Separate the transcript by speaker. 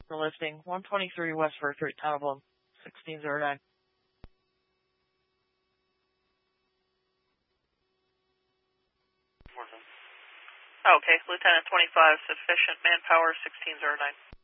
Speaker 1: For lifting 123 West First Street, Town of Bloom, 1609.
Speaker 2: Okay, Lieutenant 25, sufficient manpower, 1609.